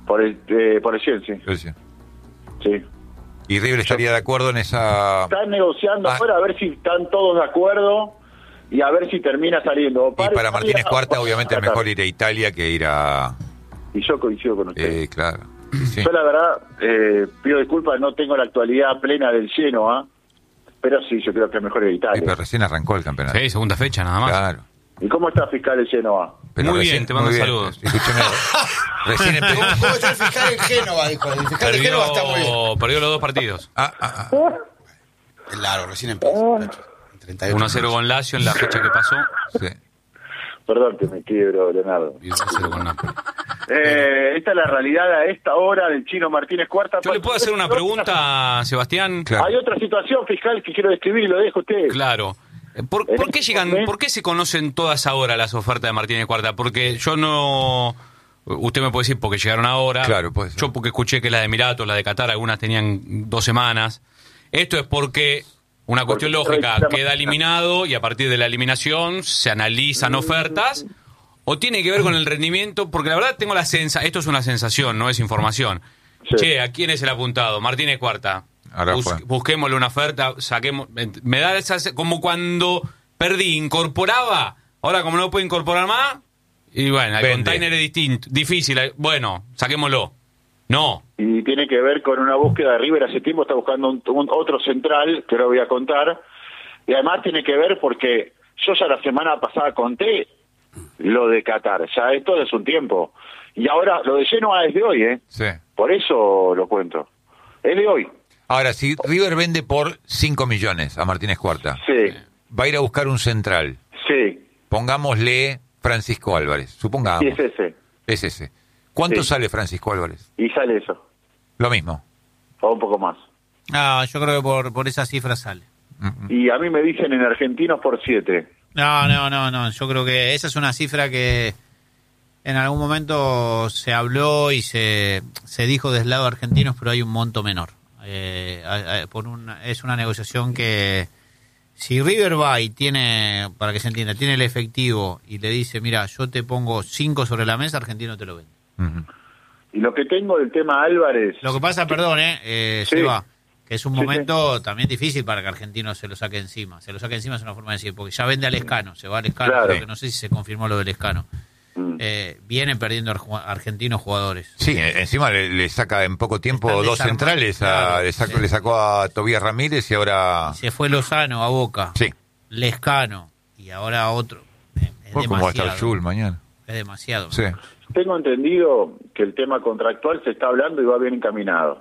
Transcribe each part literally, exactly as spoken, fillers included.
Por el, eh, por el cien, sí. El cien. Sí. ¿Y River estaría de acuerdo en esa...? Están negociando Ah. ahora a ver si están todos de acuerdo y a ver si termina saliendo. Y para Martínez Cuarta, obviamente, es Qatar. mejor ir a Italia que ir a... Y yo coincido con usted. Eh, claro. Sí. Yo la verdad, eh, pido disculpas, no tengo la actualidad plena del Genoa, pero sí, yo creo que es mejor ir a Sí, Italia. pero recién arrancó el campeonato. Sí, segunda fecha nada más. Claro. ¿Y cómo está fiscal el Genoa? Pero Muy recién- bien, te mando muy bien. saludos. Escúcheme, recién empezó. ¿Cómo, cómo está el fiscal en Génova? Dijo. El fiscal de Génova está muy bien. Perdió, perdió los dos partidos. Ah, ah, ah. Es largo, recién empezó. treinta y ocho uno a cero con Lazio en la fecha que pasó. Sí. Perdón que me quiebro, Leonardo. Y uno a cero con Napoli. Eh, esta es la realidad a esta hora del Chino Martínez Cuarta. Yo le puedo hacer una pregunta, Sebastián. Claro. Hay otra situación fiscal que quiero describir y lo dejo a usted. Claro. ¿Por, por qué llegan, por qué se conocen todas ahora las ofertas de Martínez Cuarta? Porque yo no... Usted me puede decir porque llegaron ahora. Claro, puede ser. Yo porque escuché que la de Emiratos, la de Qatar, algunas tenían dos semanas. Esto es porque una cuestión Porque lógica, queda eliminado y a partir de la eliminación se analizan ofertas. ¿O tiene que ver con el rendimiento? Porque la verdad tengo la sensación, esto es una sensación, no es información. Sí. Che, ¿a quién es el apuntado? Martínez Cuarta. Ahora Bus- fue. busquémosle una oferta, saquemos... Me da esa, como cuando perdí, incorporaba, ahora como no puedo incorporar más, y bueno, el Vende. container es distinto, difícil, bueno, saquémoslo. No, Y tiene que ver con una búsqueda de River. Hace tiempo está buscando un, un- otro central, que lo voy a contar. Y además tiene que ver porque yo ya la semana pasada conté lo de Qatar. Ya esto es un tiempo. Y ahora lo de Genoa es de hoy, ¿eh? Sí. Por eso lo cuento. Es de hoy. Ahora, si River vende por cinco millones a Martínez Cuarta, Sí, va a ir a buscar un central. sí. Pongámosle Francisco Álvarez, supongamos. Y es ese. Es ese. ¿Cuánto Sí. sale Francisco Álvarez? Y sale eso. Lo mismo. O un poco más. No, yo creo que por, por esa cifra sale. Y a mí me dicen en argentinos por siete. No, no, no, no. Yo creo que esa es una cifra que en algún momento se habló y se, se dijo del lado de argentinos, pero hay un monto menor. Eh, a- a- por una, es una negociación que si River va y tiene, para que se entienda, tiene el efectivo y le dice, mira, yo te pongo cinco sobre la mesa, Argentino te lo vende. Ujú. Y lo que tengo del tema Álvarez... Lo que pasa, perdón, eh, eh Sí. Seba, que es un Sí, momento también difícil para que Argentino se lo saque encima. Se lo saque encima es una forma de decir, porque ya vende al Escano, se va al Escano, Claro. porque no sé si se confirmó lo del Escano. Mm. Eh, viene perdiendo arju- argentinos jugadores. Sí, e- encima le, le saca en poco tiempo Están dos desarmando, centrales. A, claro, le, sacó, sí. le sacó a Tobías Ramírez y ahora... Se fue Lozano a Boca, Sí. Lescano y ahora otro. Eh, Es Pues como va a estar demasiado. Zul mañana. Es demasiado. Sí. Tengo entendido que el tema contractual se está hablando y va bien encaminado.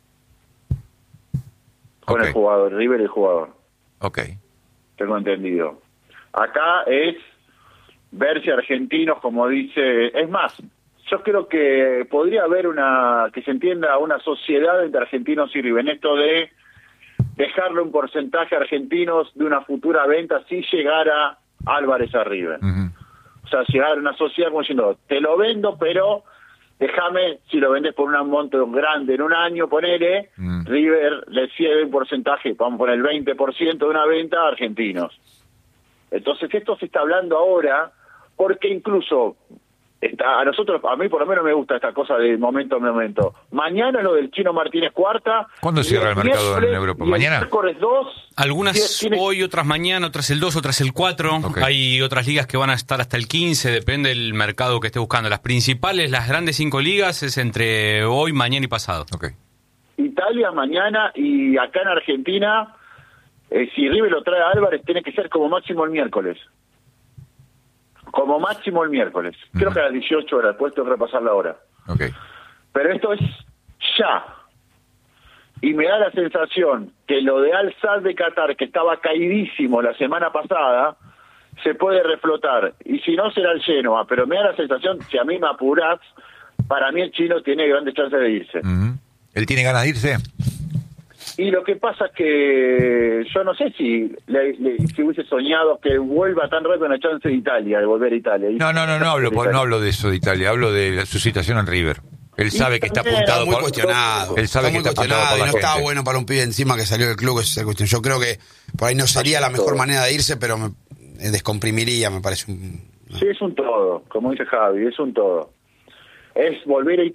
Con Ok. el jugador, River y el jugador. Ok. Tengo entendido. Acá es ver si argentinos, como dice... Es más, yo creo que podría haber una... que se entienda una sociedad entre argentinos y River. En esto de dejarle un porcentaje a argentinos de una futura venta si llegara Álvarez a River. Ujú. O sea, llegar a una sociedad como diciendo, te lo vendo, pero déjame, si lo vendes por un monto grande en un año, ponele, Mm. River le cede un porcentaje, vamos a poner el veinte por ciento de una venta a argentinos. Entonces esto se está hablando ahora, porque incluso está, a nosotros, a mí por lo menos me gusta esta cosa de momento a momento. Mañana es lo del Chino Martínez Cuarta. ¿Cuándo y cierra el mercado en miércoles Europa? y el ¿Mañana? miércoles dos. algunas tiene- hoy, otras mañana, otras el dos, otras el cuatro. Ok. Hay otras ligas que van a estar hasta el quince, depende del mercado que esté buscando. Las principales, las grandes cinco ligas, es entre hoy, mañana y pasado. Ok. Italia mañana y acá en Argentina, eh, si River lo trae a Álvarez, tiene que ser como máximo el miércoles. Como máximo el miércoles. Creo Ujú. que a las dieciocho horas, después tengo que repasar la hora. Ok. Pero esto es ya. Y me da la sensación que lo de Al Sadd de Qatar, que estaba caidísimo la semana pasada, se puede reflotar. Y si no, será el Genoa. Pero me da la sensación, si a mí me apurás, para mí el chino tiene grandes chances de irse. Ujú. ¿Él tiene ganas de irse? Y lo que pasa es que yo no sé si le, le- si hubiese soñado que vuelva tan rápido una chance de Italia, de volver a Italia. Y- No, no, no, no hablo, por- no hablo de eso de Italia, hablo de la- su situación en River. Él sabe que está también apuntado Está muy por... cuestionado. Él sabe está muy que está apuntado cuestionado por y la no está gente. bueno para un pibe encima que salió del club. Esa es la cuestión. Yo creo que por ahí no sería la mejor manera de irse, pero me eh, descomprimiría, me parece. Un, Sí, es un todo, como dice Javi, es un todo. Es volver a